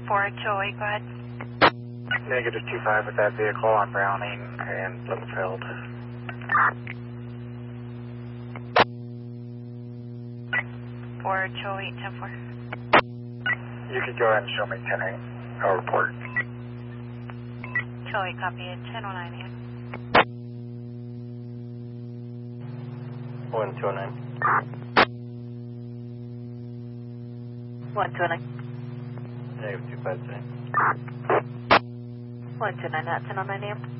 4HOA, go ahead. Negative 25 with that vehicle on Browning and Bloomfield. For 208, 10-4. You could go ahead and show me 10-8. I'll report. 208, copy it. 1009, yeah. 1209. 129. Negative 253. 129, that's 1009, yeah.